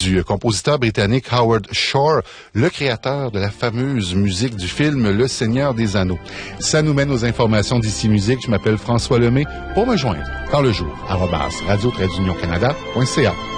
du compositeur britannique Howard Shore, le créateur de la fameuse musique du film Le Seigneur des Anneaux. Ça nous mène aux informations d'Ici Musique. Je m'appelle François Lemay. Pour me joindre, dans le jour, @radio-canada.ca.